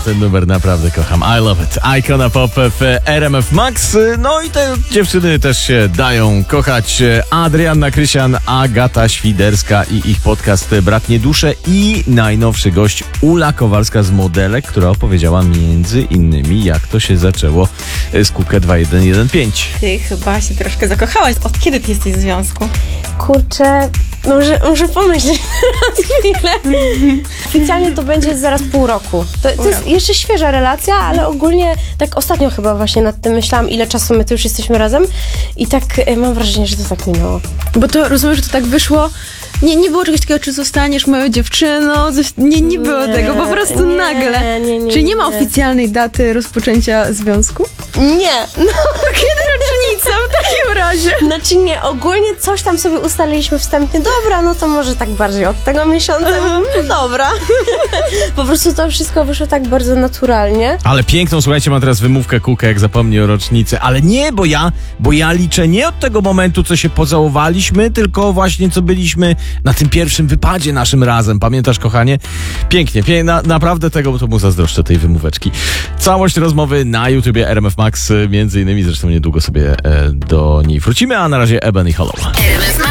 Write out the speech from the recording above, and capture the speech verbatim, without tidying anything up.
ten numer naprawdę kocham. I love it. Icona Pop w R M F Max. No i te dziewczyny też się dają kochać. Adrianna Krysian, Agata Świderska i ich podcast Bratnie Dusze i najnowszy gość Ula Kowalska z Modelek, która opowiedziała między innymi, jak to się zaczęło z Kukę dwa jeden jeden pięć. Ty chyba się troszkę zakochałaś. Od kiedy ty jesteś w związku? Kurczę, może, może pomyśleć teraz chwilę. Oficjalnie to będzie zaraz pół roku. To, to jest jeszcze świeża relacja, ale ogólnie tak ostatnio chyba właśnie nad tym myślałam, ile czasu my tu już jesteśmy razem i tak e, mam wrażenie, że to tak minęło. Bo to rozumiem, że to tak wyszło. Nie, nie było czegoś takiego, czy zostaniesz moją dziewczyną, coś, nie, nie było Nie, tego, po prostu nie, nagle. nie, nie, Czy nie ma nie. oficjalnej daty rozpoczęcia związku? Nie, no Kiedy rocznica w takim razie? znaczy nie, ogólnie coś tam sobie ustaliliśmy wstępnie, dobra, no to może tak bardziej od tego miesiąca, no dobra. Po prostu to wszystko wyszło tak bardzo naturalnie. Ale piękną, słuchajcie, ma teraz wymówkę Kukę, jak zapomni o rocznicy. Ale nie, bo ja, bo ja liczę nie od tego momentu, co się pocałowaliśmy, tylko właśnie co byliśmy na tym pierwszym wypadzie naszym razem. Pamiętasz, kochanie? Pięknie, pie- na, naprawdę tego to mu zazdroszczę, tej wymóweczki. Całość rozmowy na YouTubie R M F Max, między innymi, zresztą niedługo sobie e, do niej wrócimy, a na razie Eben i Hollow. R M F